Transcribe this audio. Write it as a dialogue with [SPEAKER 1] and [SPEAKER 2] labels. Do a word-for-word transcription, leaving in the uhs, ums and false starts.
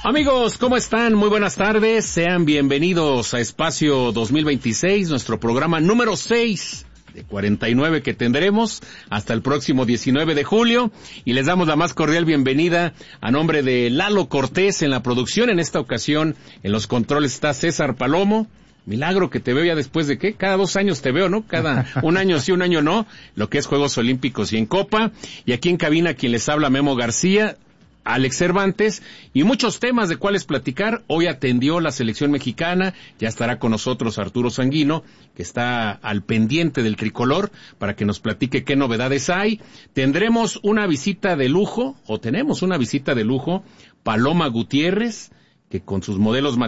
[SPEAKER 1] Amigos, ¿cómo están? Muy buenas tardes. Sean bienvenidos a Espacio dos mil veintiséis, nuestro programa número seis de cuarenta y nueve que tendremos hasta el próximo diecinueve de julio. Y les damos la más cordial bienvenida a nombre de Lalo Cortés en la producción. En esta ocasión, en los controles está César Palomo. Milagro que te veo ya después de, ¿qué? Cada dos años te veo, ¿no? Cada un año sí, un año no. Lo que es Juegos Olímpicos y en Copa. Y aquí en cabina quien les habla, Memo García, Alex Cervantes, y muchos temas de cuáles platicar. Hoy atendió la selección mexicana, ya estará con nosotros Arturo Sanguino, que está al pendiente del tricolor, para que nos platique qué novedades hay. Tendremos una visita de lujo, o tenemos una visita de lujo, Paloma Gutiérrez, que con sus modelos